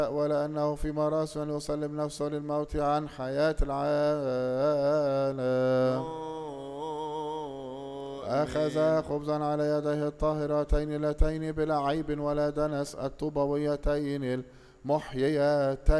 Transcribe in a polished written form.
ولأنه فيما رأس أن يسلم نفسه للموت عن حياة العالم أخذ خبزا على يديه الطاهرتين اللتين بلا عيب ولا دنس الطوبويتين المحييتين